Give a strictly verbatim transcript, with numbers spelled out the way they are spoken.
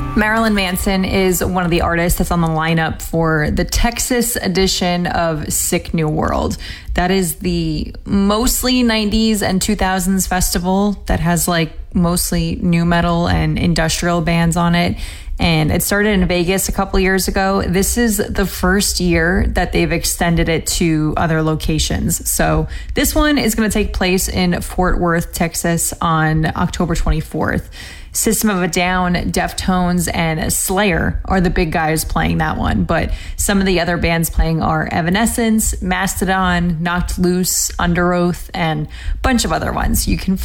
Marilyn Manson is one of the artists that's on the lineup for the Texas edition of Sick New World. That is the mostly nineties and two thousands festival that has like mostly new metal and industrial bands on it. And it started in Vegas a couple years ago. This is the first year that they've extended it to other locations. So this one is going to take place in Fort Worth, Texas on October twenty-fourth. System of a Down, Deftones, and Slayer are the big guys playing that one. But some of the other bands playing are Evanescence, Mastodon, Knocked Loose, Under Oath, and a bunch of other ones. You can